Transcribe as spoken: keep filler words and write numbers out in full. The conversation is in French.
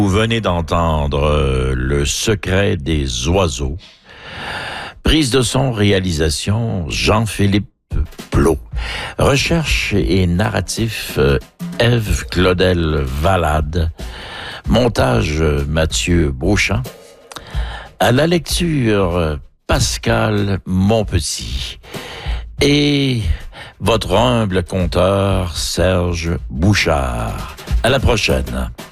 Vous venez d'entendre euh, Le secret des oiseaux. Prise de son, réalisation, Jean-Philippe Plot. Recherche et narratif, euh, Ève Claudel Valade. Montage, euh, Mathieu Beauchamp. À la lecture, euh, Pascal Monpetit. Et votre humble conteur, Serge Bouchard. À la prochaine.